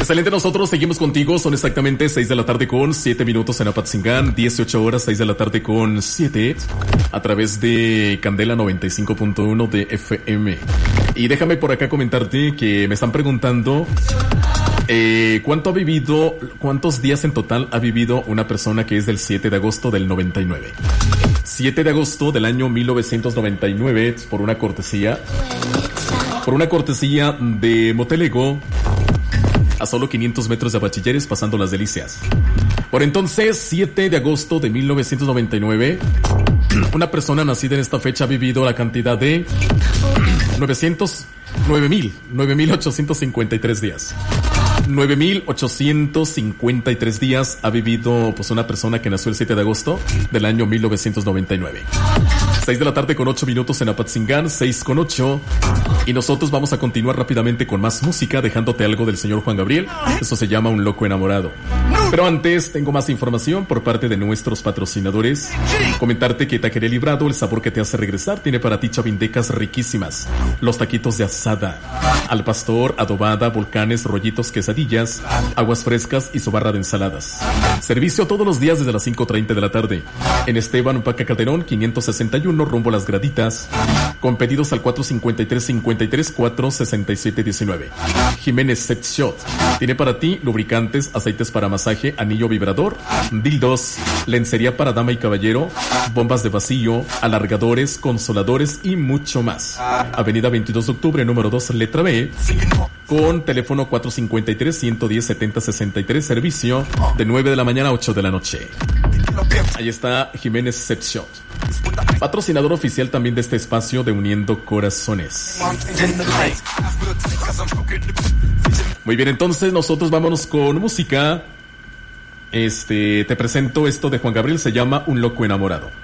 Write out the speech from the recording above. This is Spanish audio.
Excelente, nosotros seguimos contigo. Son exactamente 6 de la tarde con 7 minutos en Apatzingán, 18 horas, 6 de la tarde con 7 a través de Candela 95.1 de FM. Y déjame por acá comentarte que me están preguntando ¿cuántos días en total ha vivido una persona que es del 7 de agosto del 99? 7 de agosto del año 1999, por una cortesía de Motelego, a solo 500 metros de Bachilleres, pasando Las Delicias. Por entonces, 7 de agosto de 1999, una persona nacida en esta fecha ha vivido la cantidad de 9,853 días. 9,853 días ha vivido pues una persona que nació el 7 de agosto del año 1999. 6 de la tarde con 8 minutos en Apatzingán, 6 con 8. Y nosotros vamos a continuar rápidamente con más música, dejándote algo del señor Juan Gabriel. Eso se llama Un Loco Enamorado. Pero antes, tengo más información por parte de nuestros patrocinadores. Comentarte que Taquería Librado, el sabor que te hace regresar, tiene para ti chavindecas riquísimas. Los taquitos de asada, al pastor, adobada, volcanes, rollitos, quesadillas, aguas frescas y su barra de ensaladas. Servicio todos los días desde las 5:30 de la tarde. En Esteban Paca Calderón, 561, rumbo a Las Graditas. Con pedidos al 453-53, 467-19. Jiménez Set Shot. Tiene para ti lubricantes, aceites para masaje, anillo vibrador, dildos, lencería para dama y caballero, bombas de vacío, alargadores, consoladores y mucho más. Avenida 22 de octubre, número 2, letra B, con teléfono 453-110-7063, servicio de 9 de la mañana a 8 de la noche. Ahí está Jiménez Set Shot, patrocinador oficial también de este espacio de Uniendo Corazones. Muy bien, entonces nosotros vámonos con música. Te presento esto de Juan Gabriel, se llama Un Loco Enamorado.